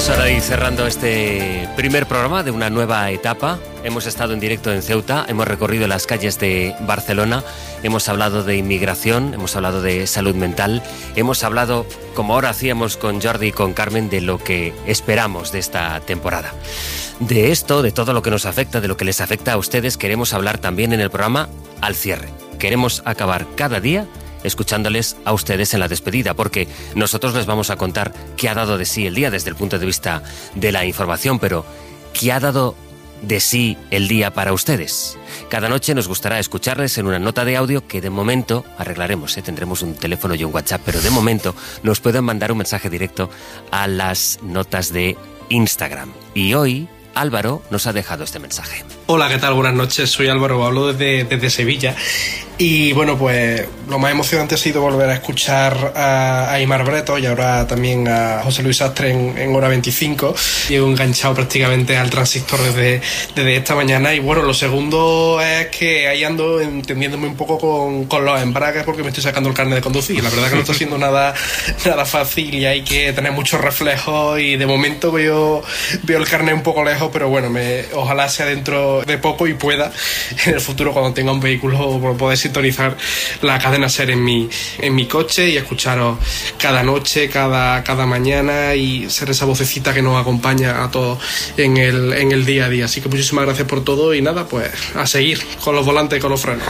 Vamos ahora a ir cerrando este primer programa de una nueva etapa. Hemos estado en directo en Ceuta, hemos recorrido las calles de Barcelona, hemos hablado de inmigración, hemos hablado de salud mental, hemos hablado, como ahora hacíamos con Jordi y con Carmen, de lo que esperamos de esta temporada. De esto, de todo lo que nos afecta, de lo que les afecta a ustedes, queremos hablar también en el programa al cierre. Queremos acabar cada día escuchándoles a ustedes en la despedida, porque nosotros les vamos a contar qué ha dado de sí el día desde el punto de vista de la información, pero ¿qué ha dado de sí el día para ustedes? Cada noche nos gustará escucharles en una nota de audio que de momento arreglaremos, tendremos un teléfono y un WhatsApp, pero de momento nos pueden mandar un mensaje directo a las notas de Instagram. Y hoy Álvaro nos ha dejado este mensaje. Hola, ¿qué tal? Buenas noches, soy Álvaro, hablo desde Sevilla. Y bueno, pues lo más emocionante ha sido volver a escuchar a Aimar Breto y ahora también a José Luis Sastre en Hora 25. Llevo enganchado prácticamente al transistor desde esta mañana. Y bueno, lo segundo es que ahí ando entendiéndome un poco con los embragues porque me estoy sacando el carnet de conducir. La verdad que no está siendo nada fácil y hay que tener muchos reflejos y de momento veo el carnet un poco lejos, pero bueno, ojalá sea dentro de poco y pueda en el futuro, cuando tenga un vehículo, poder sintonizar la cadena SER en mi coche y escucharos cada noche, cada mañana y ser esa vocecita que nos acompaña a todos en el día a día. Así que muchísimas gracias por todo y nada, pues a seguir con los volantes y con los frenos.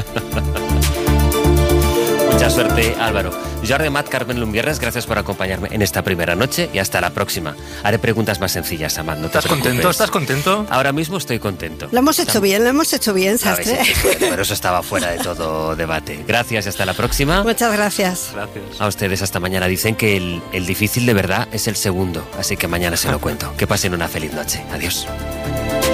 Mucha suerte, Álvaro. Jordi Amat, Carmen Lumbierres, gracias por acompañarme en esta primera noche y hasta la próxima. Haré preguntas más sencillas, Amat, no te preocupes. ¿Estás contento? Ahora mismo estoy contento. Lo hemos hecho bien, Sastre. Pero eso estaba fuera de todo debate. Gracias y hasta la próxima. Muchas gracias. A ustedes hasta mañana. Dicen que el difícil de verdad es el segundo, así que mañana se lo cuento. Que pasen una feliz noche. Adiós.